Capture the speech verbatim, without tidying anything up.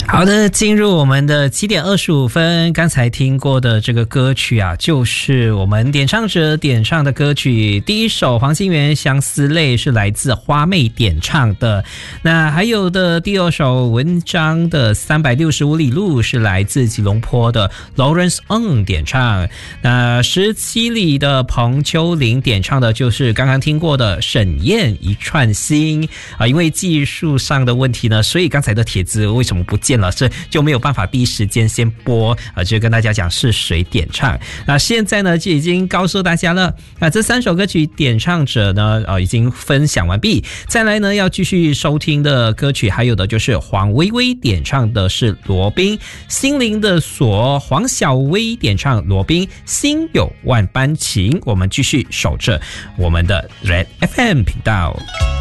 好的，进入我们的七点二十五分，刚才听过的这个歌曲啊，就是我们点唱者点唱的歌曲。第一首黄心源《相思泪》是来自花妹点唱的，那还有的第二首文章的三百六十五里路是来自吉隆坡的 Lawrence Ng 点唱，那十七里的彭秋玲点唱的就是刚刚听过的沈燕一串心啊。因为技术上的问题呢，所以刚才的帖子为什么不见了，这就没有办法第一时间先播啊，就跟大家讲是谁点唱。那现在呢就已经告诉大家了，那这三首歌曲点唱者呢呃已经分享完毕。再来呢要继续收听的歌曲还有的就是黄薇薇点唱的是罗宾心灵的锁，黄小薇点唱罗宾心有万般情。我们继续守着我们的 Red F M 频道。